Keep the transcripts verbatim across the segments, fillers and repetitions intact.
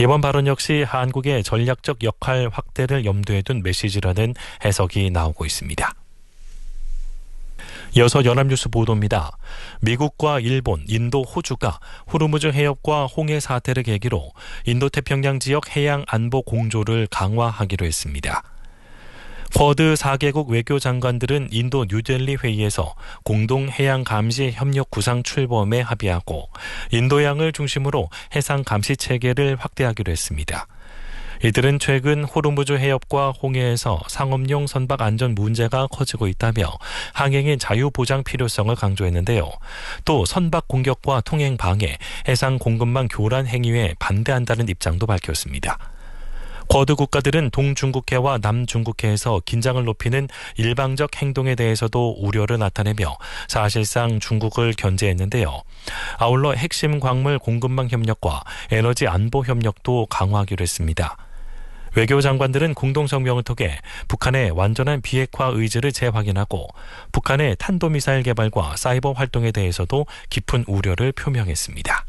이번 발언 역시 한국의 전략적 역할 확대를 염두에 둔 메시지라는 해석이 나오고 있습니다. 이어서 연합뉴스 보도입니다. 미국과 일본, 인도, 호주가 호르무즈 해협과 홍해 사태를 계기로 인도태평양 지역 해양 안보 공조를 강화하기로 했습니다. 쿼드 사 개국 외교장관들은 인도 뉴델리 회의에서 공동 해양 감시 협력 구상 출범에 합의하고 인도양을 중심으로 해상 감시 체계를 확대하기로 했습니다. 이들은 최근 호르무즈 해협과 홍해에서 상업용 선박 안전 문제가 커지고 있다며 항행의 자유 보장 필요성을 강조했는데요. 또 선박 공격과 통행 방해, 해상 공급망 교란 행위에 반대한다는 입장도 밝혔습니다. 쿼드 국가들은 동중국해와 남중국해에서 긴장을 높이는 일방적 행동에 대해서도 우려를 나타내며 사실상 중국을 견제했는데요. 아울러 핵심 광물 공급망 협력과 에너지 안보 협력도 강화하기로 했습니다. 외교장관들은 공동성명을 통해 북한의 완전한 비핵화 의지를 재확인하고 북한의 탄도미사일 개발과 사이버 활동에 대해서도 깊은 우려를 표명했습니다.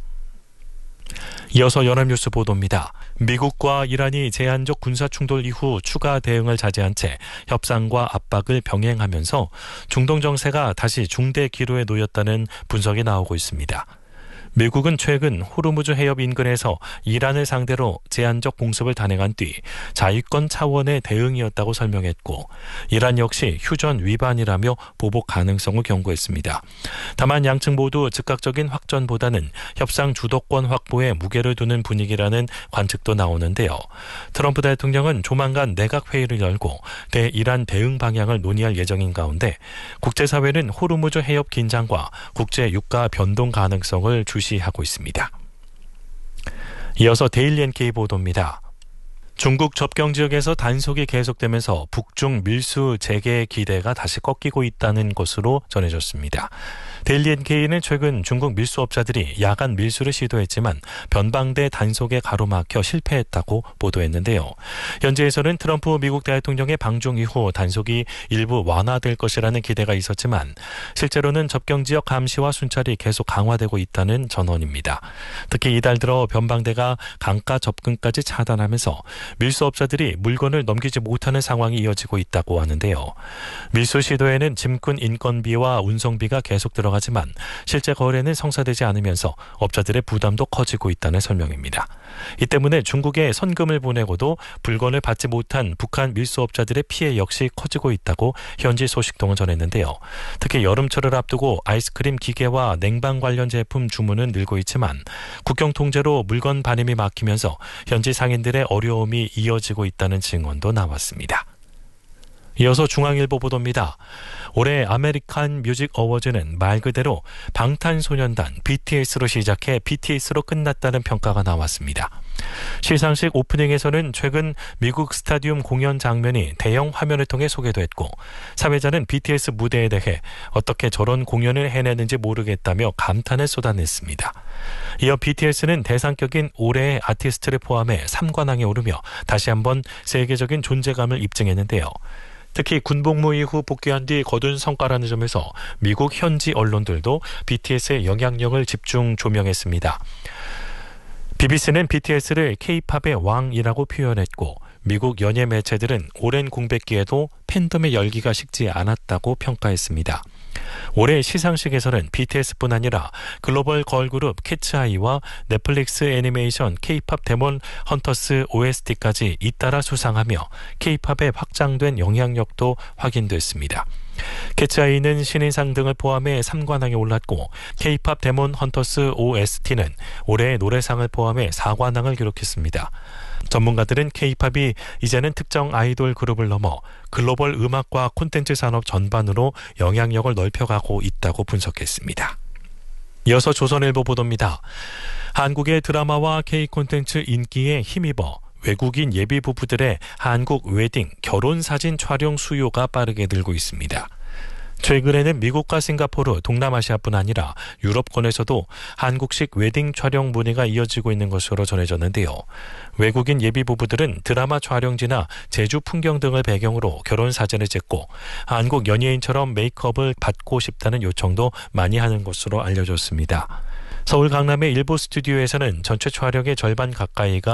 이어서 연합뉴스 보도입니다. 미국과 이란이 제한적 군사충돌 이후 추가 대응을 자제한 채 협상과 압박을 병행하면서 중동 정세가 다시 중대 기로에 놓였다는 분석이 나오고 있습니다. 미국은 최근 호르무즈 해협 인근에서 이란을 상대로 제한적 공습을 단행한 뒤 자위권 차원의 대응이었다고 설명했고 이란 역시 휴전 위반이라며 보복 가능성을 경고했습니다. 다만 양측 모두 즉각적인 확전보다는 협상 주도권 확보에 무게를 두는 분위기라는 관측도 나오는데요. 트럼프 대통령은 조만간 내각 회의를 열고 대이란 대응 방향을 논의할 예정인 가운데 국제사회는 호르무즈 해협 긴장과 국제 유가 변동 가능성을 주 시하고 있습니다. 이어서 데일리 엔케이 보도입니다. 중국 접경 지역에서 단속이 계속되면서 북중 밀수 재개 기대가 다시 꺾이고 있다는 것으로 전해졌습니다. 데일리 엔케이는 최근 중국 밀수업자들이 야간 밀수를 시도했지만 변방대 단속에 가로막혀 실패했다고 보도했는데요. 현지에서는 트럼프 미국 대통령의 방중 이후 단속이 일부 완화될 것이라는 기대가 있었지만 실제로는 접경 지역 감시와 순찰이 계속 강화되고 있다는 전언입니다. 특히 이달 들어 변방대가 강가 접근까지 차단하면서 밀수업자들이 물건을 넘기지 못하는 상황이 이어지고 있다고 하는데요. 밀수 시도에는 짐꾼 인건비와 운송비가 계속 들어가지만 실제 거래는 성사되지 않으면서 업자들의 부담도 커지고 있다는 설명입니다. 이 때문에 중국에 선금을 보내고도 물건을 받지 못한 북한 밀수업자들의 피해 역시 커지고 있다고 현지 소식통은 전했는데요. 특히 여름철을 앞두고 아이스크림 기계와 냉방 관련 제품 주문은 늘고 있지만 국경 통제로 물건 반입이 막히면서 현지 상인들의 어려움이 이어지고 있다는 증언도 나왔습니다. 이어서 중앙일보 보도입니다. 올해 아메리칸 뮤직 어워즈는 말 그대로 방탄소년단 비티에스로 시작해 비티에스로 끝났다는 평가가 나왔습니다. 시상식 오프닝에서는 최근 미국 스타디움 공연 장면이 대형 화면을 통해 소개됐고 사회자는 비티에스 무대에 대해 어떻게 저런 공연을 해내는지 모르겠다며 감탄을 쏟아냈습니다. 이어 비티에스는 대상격인 올해의 아티스트를 포함해 삼관왕에 오르며 다시 한번 세계적인 존재감을 입증했는데요. 특히 군복무 이후 복귀한 뒤 거둔 성과라는 점에서 미국 현지 언론들도 비티에스의 영향력을 집중 조명했습니다. 비비씨는 비티에스를 K-팝의 왕이라고 표현했고 미국 연예 매체들은 오랜 공백기에도 팬덤의 열기가 식지 않았다고 평가했습니다. 올해 시상식에서는 비티에스뿐 아니라 글로벌 걸그룹 캐츠아이와 넷플릭스 애니메이션 K-팝 데몬 헌터스 오에스티까지 잇따라 수상하며 K-팝의 확장된 영향력도 확인됐습니다. 캐츠아이는 신인상 등을 포함해 삼관왕에 올랐고 K-팝 데몬 헌터스 오에스티는 올해 노래상을 포함해 사관왕을 기록했습니다. 전문가들은 K-팝이 이제는 특정 아이돌 그룹을 넘어 글로벌 음악과 콘텐츠 산업 전반으로 영향력을 넓혀가고 있다고 분석했습니다. 이어서 조선일보 보도입니다. 한국의 드라마와 K-콘텐츠 인기에 힘입어 외국인 예비 부부들의 한국 웨딩, 결혼 사진 촬영 수요가 빠르게 늘고 있습니다. 최근에는 미국과 싱가포르, 동남아시아뿐 아니라 유럽권에서도 한국식 웨딩 촬영 문의가 이어지고 있는 것으로 전해졌는데요. 외국인 예비 부부들은 드라마 촬영지나 제주 풍경 등을 배경으로 결혼 사진을 찍고 한국 연예인처럼 메이크업을 받고 싶다는 요청도 많이 하는 것으로 알려졌습니다. 서울 강남의 일부 스튜디오에서는 전체 촬영의 절반 가까이가